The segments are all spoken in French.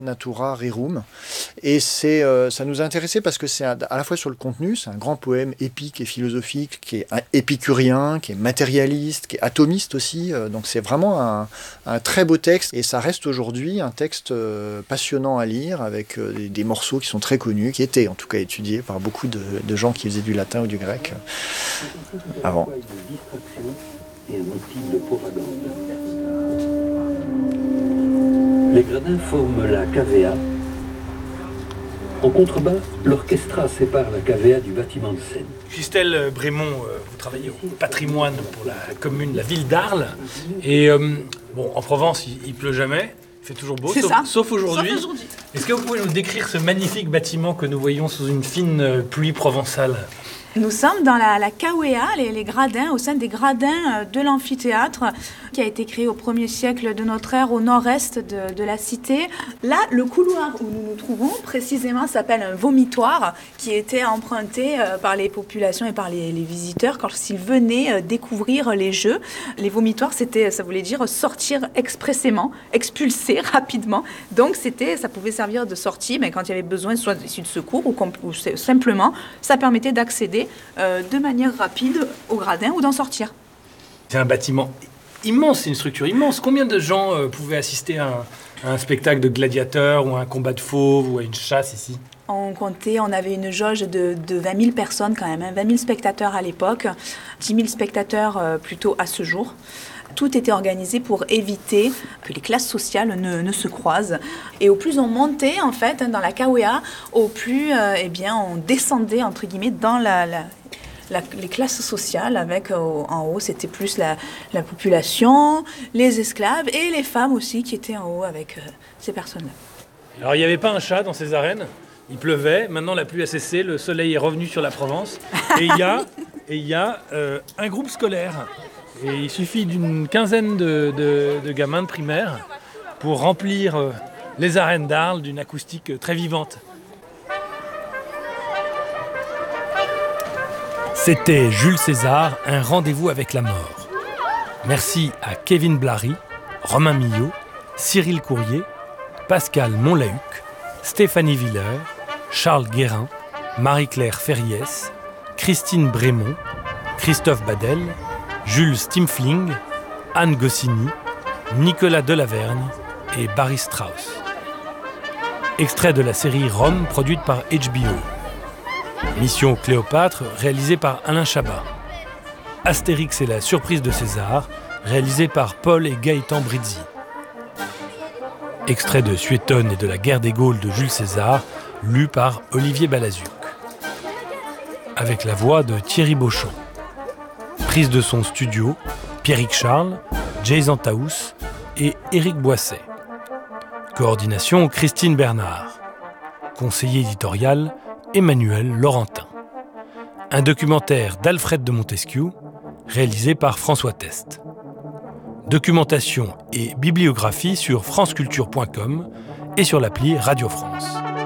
Natura Rerum. Et ça nous a intéressé parce que c'est à la fois sur le contenu, c'est un grand poème épique et philosophique qui est épicurien, qui est matérialiste, qui est atomiste aussi. Donc c'est vraiment un très beau texte et ça reste aujourd'hui un texte passionnant à lire avec des morceaux qui sont très connus, qui étaient en tout cas étudiés par beaucoup de gens qui faisaient du latin ou du grec avant. Les gradins forment la cavea. En contrebas, l'orchestra sépare la cavea du bâtiment de scène. Christelle Brémond, vous travaillez au patrimoine pour la commune, la ville d'Arles. Et en Provence, il pleut jamais. Il fait toujours beau, sauf aujourd'hui. Est-ce que vous pouvez nous décrire ce magnifique bâtiment que nous voyons sous une fine pluie provençale ? Nous sommes dans la Cawea, les gradins, au sein des gradins de l'amphithéâtre, qui a été créé au 1er siècle de notre ère au nord-est de la cité. Là, le couloir où nous nous trouvons, précisément, s'appelle un vomitoire, qui était emprunté par les populations et par les visiteurs quand ils venaient découvrir les jeux. Les vomitoires, ça voulait dire sortir expressément, expulser rapidement. Donc, ça pouvait servir de sortie, mais quand il y avait besoin, soit d'issue de secours ou simplement, ça permettait d'accéder de manière rapide au gradin ou d'en sortir. C'est un bâtiment immense, c'est une structure immense. Combien de gens pouvaient assister à un spectacle de gladiateurs ou à un combat de fauves ou à une chasse ici ? On avait une jauge de 20 000 personnes quand même, 20 000 spectateurs à l'époque, 10 000 spectateurs plutôt à ce jour. Tout était organisé pour éviter que les classes sociales ne se croisent. Et au plus on montait, en fait, dans la Cawea, au plus on descendait, entre guillemets, dans les classes sociales. Avec en haut, c'était plus la population, les esclaves et les femmes aussi qui étaient en haut avec ces personnes-là. Alors, il n'y avait pas un chat dans ces arènes. Il pleuvait. Maintenant, la pluie a cessé. Le soleil est revenu sur la Provence. Et il y a un groupe scolaire. Et il suffit d'une quinzaine de gamins de primaire pour remplir les arènes d'Arles d'une acoustique très vivante. C'était Jules César, un rendez-vous avec la mort. Merci à Kevin Blary, Romain Millot, Cyril Courrier, Pascal Monlahuc, Stéphanie Villers, Charles Guérin, Marie-Claire Ferriès, Christine Brémond, Christophe Badel, Jules Stimfling, Anne Goscinny, Nicolas Delavergne et Barry Strauss. Extrait de la série Rome produite par HBO. Mission Cléopâtre réalisée par Alain Chabat. Astérix et la surprise de César réalisé par Paul et Gaëtan Brizzi. Extrait de Suétone et de la guerre des Gaules de Jules César lu par Olivier Balazuc. Avec la voix de Thierry Beauchamp. Prise de son studio, Pierrick Charles, Jason Taous et Éric Boisset. Coordination, Christine Bernard. Conseiller éditorial, Emmanuel Laurentin. Un documentaire d'Alfred de Montesquieu, réalisé par François Test. Documentation et bibliographie sur franceculture.com et sur l'appli Radio France.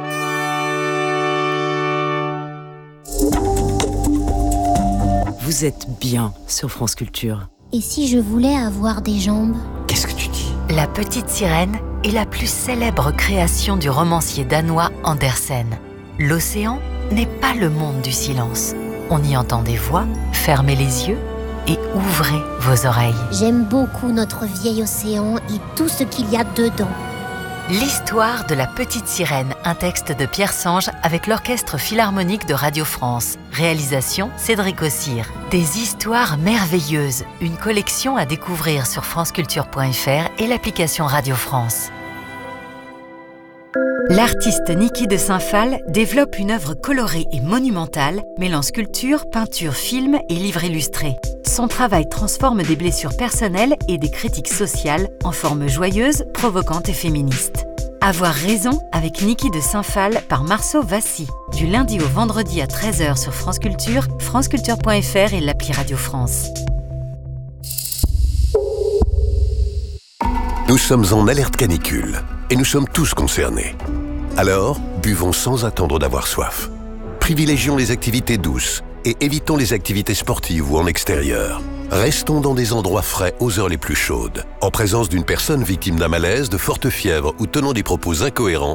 Vous êtes bien sur France Culture. Et si je voulais avoir des jambes ? Qu'est-ce que tu dis ? La Petite Sirène est la plus célèbre création du romancier danois Andersen. L'océan n'est pas le monde du silence. On y entend des voix, fermez les yeux et ouvrez vos oreilles. J'aime beaucoup notre vieil océan et tout ce qu'il y a dedans. L'histoire de la Petite Sirène, un texte de Pierre Sange avec l'Orchestre Philharmonique de Radio France. Réalisation Cédric Ossire. Des histoires merveilleuses, une collection à découvrir sur franceculture.fr et l'application Radio France. L'artiste Niki de Saint-Phal développe une œuvre colorée et monumentale, mêlant sculpture, peinture, film et livre illustré. Son travail transforme des blessures personnelles et des critiques sociales en formes joyeuses, provocantes et féministes. Avoir raison avec Niki de Saint-Phal par Marceau Vassy. Du lundi au vendredi à 13h sur France Culture, franceculture.fr et l'appli Radio France. Nous sommes en alerte canicule et nous sommes tous concernés. Alors, buvons sans attendre d'avoir soif. Privilégions les activités douces et évitons les activités sportives ou en extérieur. Restons dans des endroits frais aux heures les plus chaudes. En présence d'une personne victime d'un malaise, de forte fièvre ou tenant des propos incohérents,